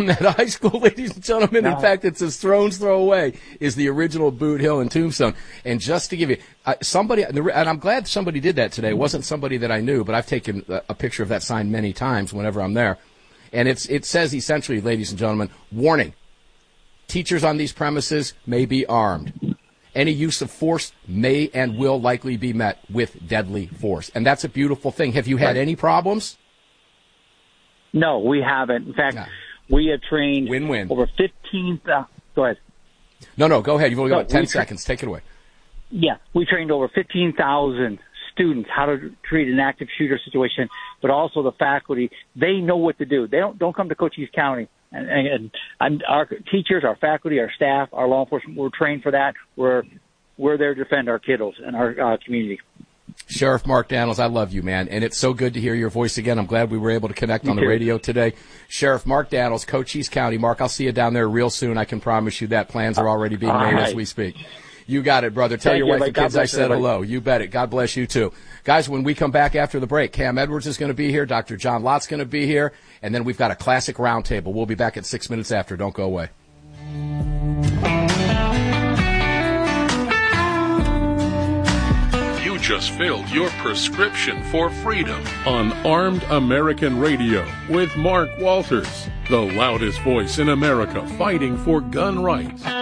that high school, ladies and gentlemen. No. In fact, it's a stone's throw away is the original Boot Hill in Tombstone. And just to give you somebody, and I'm glad somebody did that today. It wasn't somebody that I knew, but I've taken a picture of that sign many times whenever I'm there. And it says essentially, ladies and gentlemen, warning, teachers on these premises may be armed. Any use of force may and will likely be met with deadly force. And that's a beautiful thing. Have you had any problems? No, we haven't. In fact, we have trained Win-win. over 15,000. Go ahead. No, go ahead. You've only got 10 seconds. Take it away. Yeah, we trained over 15,000 students how to treat an active shooter situation, but also the faculty. They know what to do. They don't come to Cochise County. And our teachers, our faculty, our staff, our law enforcement, we're trained for that. We're there to defend our kiddos and our community. Sheriff Mark Daniels, I love you, man, and it's so good to hear your voice again. I'm glad we were able to connect on the radio today. Sheriff Mark Daniels, Cochise County. Mark, I'll see you down there real soon. I can promise you that. Plans are already being made as we speak. You got it, brother. Tell your wife and kids I said hello. You bet it. God bless you, too. Guys, when we come back after the break, Cam Edwards is going to be here. Dr. John Lott's going to be here. And then we've got a classic roundtable. We'll be back at 6 minutes after. Don't go away. You just filled your prescription for freedom on Armed American Radio with Mark Walters, the loudest voice in America fighting for gun rights.